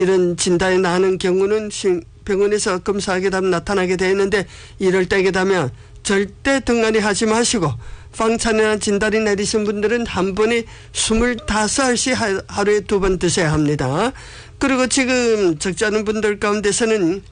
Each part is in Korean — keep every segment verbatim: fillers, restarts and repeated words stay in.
이런 진단이 나는 경우는 병원에서 검사하게 되면 나타나게 되는데 이럴 때게 되면 절대 등한히 하지 마시고 방찬이나 진단이 내리신 분들은 한 번에 스물다섯 알씩 하루에 두 번 드셔야 합니다. 그리고 지금 적지 않은 분들 가운데서는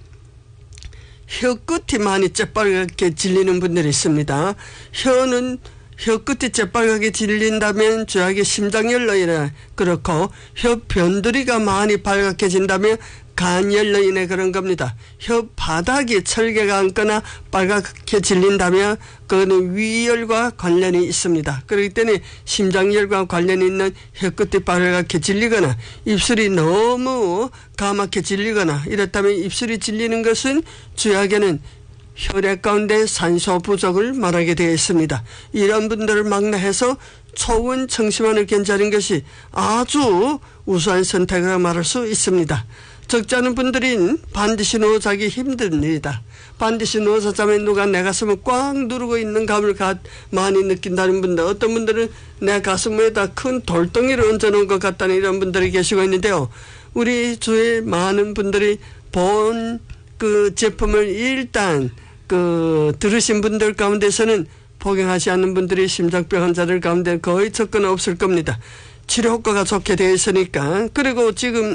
혀끝이 많이 쬐빨갛게 질리는 분들이 있습니다. 혀는 혀끝이 쬐빨갛게 질린다면 주약의 심장열로 인해 그렇고 혀 변두리가 많이 빨갛게진다면 간열로 인해 그런 겁니다. 혀 바닥이 철개가 앉거나 빨갛게 질린다면 그거는 위열과 관련이 있습니다. 그렇기 때문에 심장열과 관련이 있는 혀끝이 빨갛게 질리거나 입술이 너무 까맣게 질리거나 이렇다면 입술이 질리는 것은 주약에는 혈액 가운데 산소 부족을 말하게 되어 있습니다. 이런 분들을 망라해서 초운 청심환을 견제하는 것이 아주 우수한 선택이라고 말할 수 있습니다. 적지 않은 분들은 반드시 누워 자기 힘듭니다. 반드시 누워서 자면 누가 내 가슴을 꽉 누르고 있는 감을 많이 느낀다는 분들, 어떤 분들은 내 가슴 위에다 큰 돌덩이를 얹어놓은 것 같다는 이런 분들이 계시고 있는데요. 우리 주위에 많은 분들이 본 그 제품을 일단 그 들으신 분들 가운데서는 복용하지 않는 분들이 심장병 환자들 가운데 거의 접근 없을 겁니다. 치료 효과가 좋게 되어 있으니까. 그리고 지금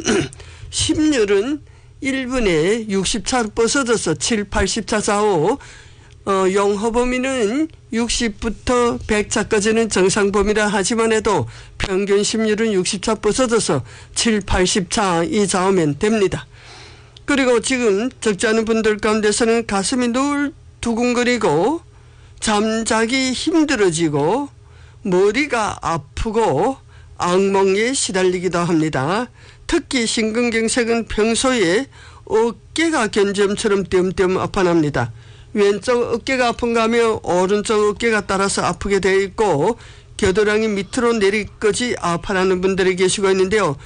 심률은 일 분에 육십 차로 벗어져서 칠, 팔십 차 좌우, 어, 용허 범위는 육십부터 백 차까지는 정상 범위라 하지만 해도 평균 심률은 육십 차 벗어져서 칠, 팔십 차 이 좌우면 됩니다. 그리고 지금 적지 않은 분들 가운데서는 가슴이 늘 두근거리고 잠자기 힘들어지고 머리가 아프고 악몽에 시달리기도 합니다. 특히 심근경색은 평소에 어깨가 견점처럼 띄엄띄엄 아파납니다. 왼쪽 어깨가 아픈가 하면 오른쪽 어깨가 따라서 아프게 되어 있고 겨드랑이 밑으로 내리까지 아파하는 분들이 계시고 있는데요.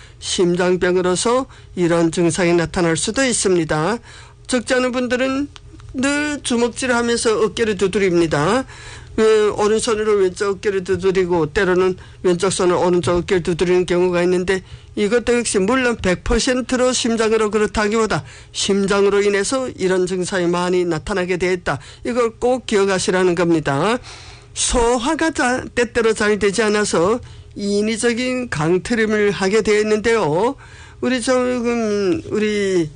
심장병으로서 이런 증상이 나타날 수도 있습니다. 적지 않은 분들은 늘 주먹질을 하면서 어깨를 두드립니다. 오른손으로 왼쪽 어깨를 두드리고 때로는 왼쪽 손으로 오른쪽 어깨를 두드리는 경우가 있는데 이것도 역시 물론 백 퍼센트로 심장으로 그렇다기보다 심장으로 인해서 이런 증상이 많이 나타나게 되었다. 이걸 꼭 기억하시라는 겁니다. 소화가 자, 때때로 잘 되지 않아서 인위적인 강트림을 하게 되었는데요. 우리 조금 우리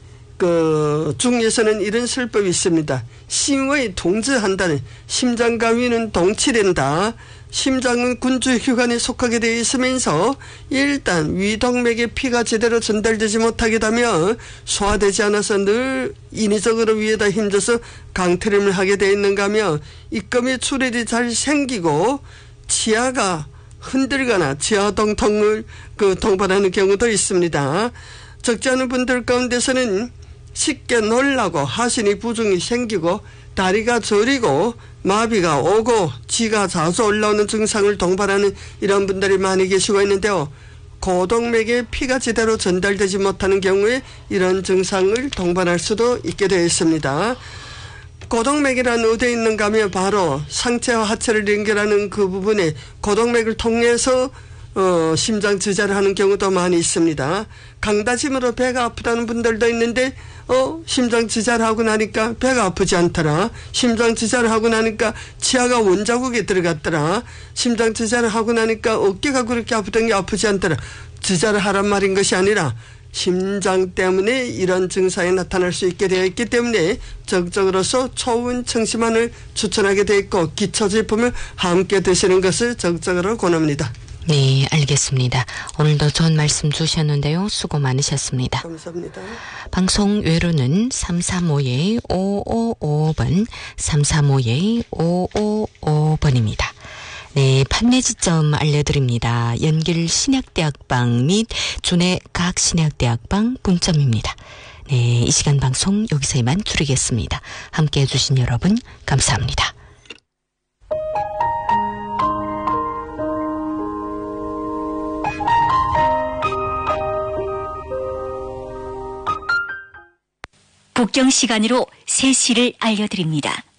그 중에서는 이런 설법이 있습니다. 심의 동지한다는 심장과 위는 동치된다. 심장은 군주혈관에 속하게 되어 있으면서 일단 위동맥에 피가 제대로 전달되지 못하게 되면 소화되지 않아서 늘 인위적으로 위에다 힘줘서 강트림을 하게 되어 있는가 하면 입금의 출혈이 잘 생기고 치아가 흔들거나 치아동통을 그 동반하는 경우도 있습니다. 적지 않은 분들 가운데서는 쉽게 놀라고 하신이 부종이 생기고 다리가 저리고 마비가 오고 쥐가 자주 올라오는 증상을 동반하는 이런 분들이 많이 계시고 있는데요. 고동맥에 피가 제대로 전달되지 못하는 경우에 이런 증상을 동반할 수도 있게 되어 있습니다. 고동맥이란 어디에 있는가 하면 바로 상체와 하체를 연결하는 그 부분에 고동맥을 통해서 어, 심장 지자를 하는 경우도 많이 있습니다. 강다짐으로 배가 아프다는 분들도 있는데 어 심장 지자를 하고 나니까 배가 아프지 않더라. 심장 지자를 하고 나니까 치아가 원자국에 들어갔더라. 심장 지자를 하고 나니까 어깨가 그렇게 아프던 게 아프지 않더라. 지자를 하란 말인 것이 아니라 심장 때문에 이런 증상이 나타날 수 있게 되어 있기 때문에 적극적으로서 초운 청심환을 추천하게 되어 있고 기초제품을 함께 드시는 것을 적극적으로 권합니다. 네, 알겠습니다. 오늘도 좋은 말씀 주셨는데요. 수고 많으셨습니다. 감사합니다. 방송 외로는 삼삼오 오오오오 번, 삼삼오 오오오오 번입니다. 네, 판매 지점 알려드립니다. 연길 신약대학방 및 준해 각 신약대학방 분점입니다. 네, 이 시간 방송 여기서 이만 줄이겠습니다. 함께해 주신 여러분 감사합니다. 국경 시간으로 세 시를 알려드립니다.